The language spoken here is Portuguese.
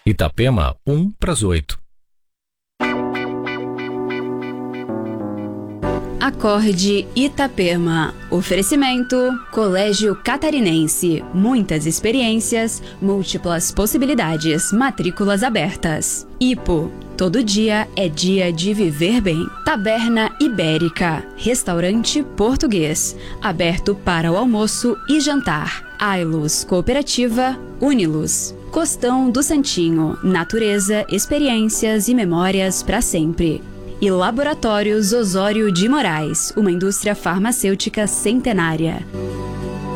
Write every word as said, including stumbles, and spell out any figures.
Itapema, um para as oito. Acorde Itapema. Oferecimento: Colégio Catarinense. Muitas experiências, múltiplas possibilidades, matrículas abertas. Ipo. Todo dia é dia de viver bem. Taberna Ibérica. Restaurante português. Aberto para o almoço e jantar. Ailus Cooperativa. Unilus. Costão do Santinho. Natureza, experiências e memórias para sempre. E Laboratórios Osório de Moraes, uma indústria farmacêutica centenária.